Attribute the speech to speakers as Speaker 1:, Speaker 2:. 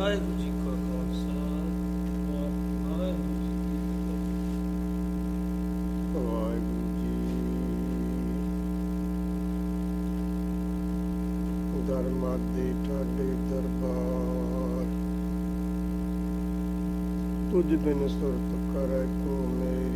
Speaker 1: ਵਾਹਿਗੁਰੂ ਜੀ ਕਾ ਖਾਲਸਾ, ਵਾਹਿਗੁਰੂ ਜੀ ਕੀ ਫਤਿਹ।
Speaker 2: ਵਾਹਿਗੁਰੂ ਜੀ ਧਰਮਾਦੇ ਠਾਡੇ ਦਰਬਾਰ, ਤੁਝ ਬਿਨ ਸੁਰਤ ਕਰੈ ਕੋ ਮੇਰੀ।